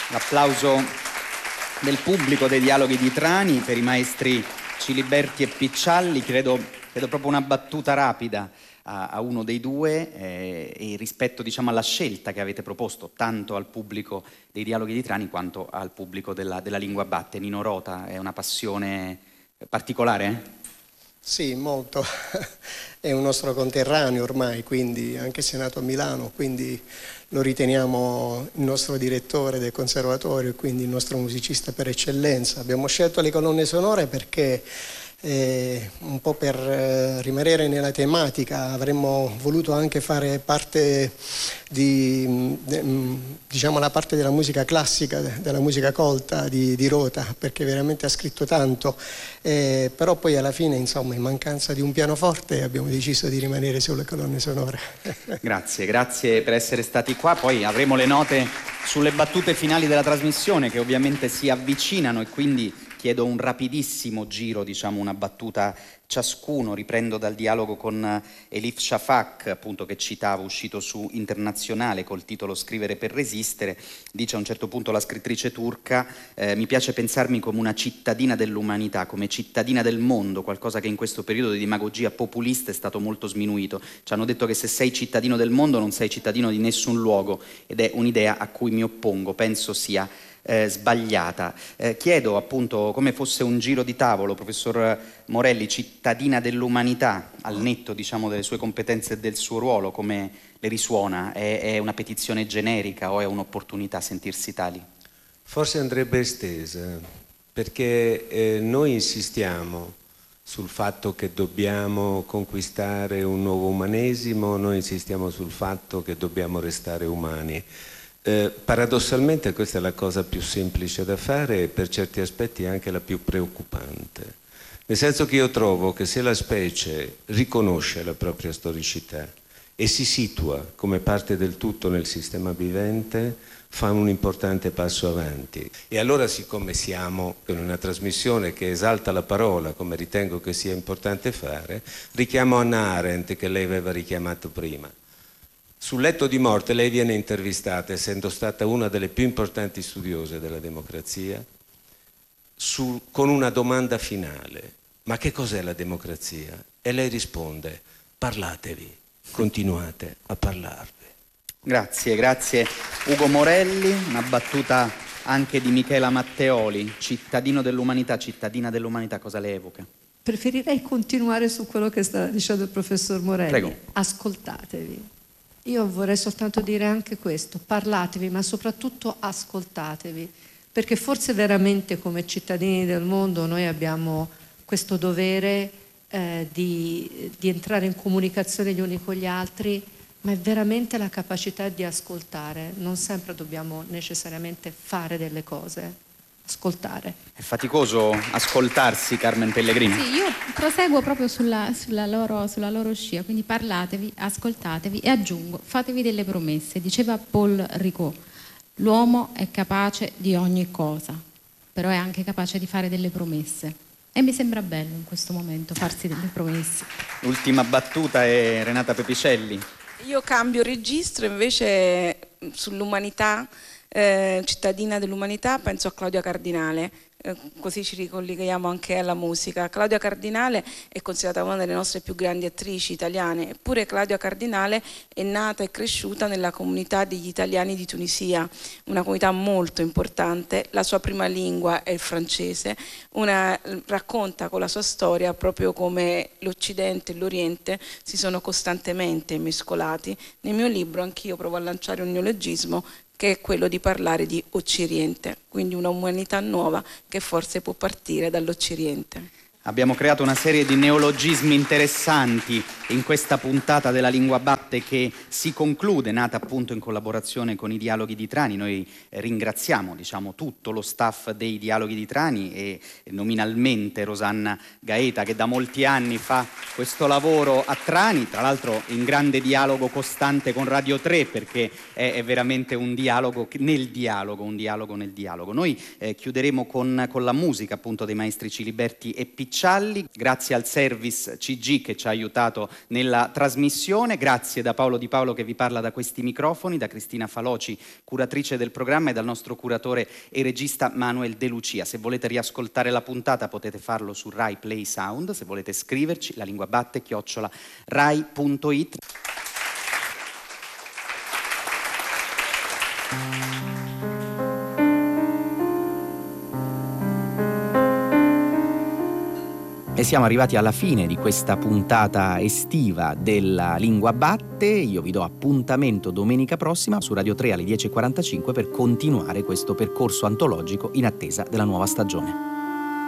L'applauso del pubblico dei Dialoghi di Trani per i maestri Ciliberti e Piccialli. Credo proprio una battuta rapida a uno dei due e rispetto, diciamo, alla scelta che avete proposto tanto al pubblico dei Dialoghi di Trani quanto al pubblico della Lingua Batte. Nino Rota, è una passione particolare? Sì, molto. È un nostro conterraneo ormai, quindi anche se è nato a Milano, quindi lo riteniamo il nostro direttore del conservatorio e quindi il nostro musicista per eccellenza. Abbiamo scelto le colonne sonore perché un po' per rimanere nella tematica avremmo voluto anche fare parte diciamo la parte della musica classica, della musica colta di Rota, perché veramente ha scritto tanto, però poi alla fine, insomma, in mancanza di un pianoforte abbiamo deciso di rimanere sulle colonne sonore. Grazie per essere stati qua. Poi avremo le note sulle battute finali della trasmissione che ovviamente si avvicinano e quindi chiedo un rapidissimo giro, diciamo una battuta ciascuno. Riprendo dal dialogo con Elif Shafak, appunto, che citavo, uscito su Internazionale col titolo Scrivere per resistere. Dice a un certo punto la scrittrice turca: mi piace pensarmi come una cittadina dell'umanità, come cittadina del mondo, qualcosa che in questo periodo di demagogia populista è stato molto sminuito. Ci hanno detto che se sei cittadino del mondo non sei cittadino di nessun luogo, ed è un'idea a cui mi oppongo, penso sia sbagliata. Chiedo appunto, come fosse un giro di tavolo, professor Morelli, cittadina dell'umanità, al netto, diciamo, delle sue competenze e del suo ruolo, come le risuona? È una petizione generica o è un'opportunità sentirsi tali? Forse andrebbe estesa, perché noi insistiamo sul fatto che dobbiamo conquistare un nuovo umanesimo, noi insistiamo sul fatto che dobbiamo restare umani. Paradossalmente questa è la cosa più semplice da fare e per certi aspetti anche la più preoccupante, nel senso che io trovo che se la specie riconosce la propria storicità e si situa come parte del tutto nel sistema vivente, fa un importante passo avanti. E allora, siccome siamo in una trasmissione che esalta la parola, come ritengo che sia importante fare, richiamo Hannah Arendt, che lei aveva richiamato prima. Sul letto di morte lei viene intervistata, essendo stata una delle più importanti studiose della democrazia, con una domanda finale: ma che cos'è la democrazia? E lei risponde: parlatevi, continuate a parlarvi. Grazie Ugo Morelli. Una battuta anche di Michela Matteoli: cittadino dell'umanità, cittadina dell'umanità, cosa le evoca? Preferirei continuare su quello che sta dicendo il professor Morelli. Prego. Ascoltatevi. Io vorrei soltanto dire anche questo: parlatevi, ma soprattutto ascoltatevi, perché forse veramente come cittadini del mondo noi abbiamo questo dovere di entrare in comunicazione gli uni con gli altri, ma è veramente la capacità di ascoltare. Non sempre dobbiamo necessariamente fare delle cose. Ascoltare. È faticoso ascoltarsi, Carmen Pellegrini? Sì, io proseguo proprio sulla loro scia, quindi parlatevi, ascoltatevi e aggiungo, fatevi delle promesse. Diceva Paul Ricoeur: l'uomo è capace di ogni cosa, però è anche capace di fare delle promesse. E mi sembra bello in questo momento farsi delle promesse. L'ultima battuta è Renata Pepicelli. Io cambio registro, invece sull'umanità, cittadina dell'umanità, penso a Claudia Cardinale, così ci ricolleghiamo anche alla musica. Claudia Cardinale è considerata una delle nostre più grandi attrici italiane, eppure Claudia Cardinale è nata e cresciuta nella comunità degli italiani di Tunisia, una comunità molto importante. La sua prima lingua è il francese, racconta con la sua storia proprio come l'Occidente e l'Oriente si sono costantemente mescolati. Nel mio libro anch'io provo a lanciare un neologismo, che è quello di parlare di Occidente, quindi una umanità nuova che forse può partire dall'Occidente. Abbiamo creato una serie di neologismi interessanti in questa puntata della Lingua Batte che si conclude, nata appunto in collaborazione con i Dialoghi di Trani. Noi ringraziamo, diciamo, tutto lo staff dei Dialoghi di Trani e nominalmente Rosanna Gaeta, che da molti anni fa questo lavoro a Trani, tra l'altro in grande dialogo costante con Radio 3, perché è veramente un dialogo nel dialogo, un dialogo nel dialogo. Noi chiuderemo con la musica appunto dei maestri Ciliberti e Piccialli. Piccialli, grazie al service CG che ci ha aiutato nella trasmissione, grazie da Paolo Di Paolo che vi parla da questi microfoni, da Cristina Faloci, curatrice del programma, e dal nostro curatore e regista Manuel De Lucia. Se volete riascoltare la puntata potete farlo su Rai Play Sound, se volete scriverci lalinguabatte@rai.it. E siamo arrivati alla fine di questa puntata estiva della Lingua Batte. Io vi do appuntamento domenica prossima su Radio 3 alle 10:45 per continuare questo percorso antologico in attesa della nuova stagione.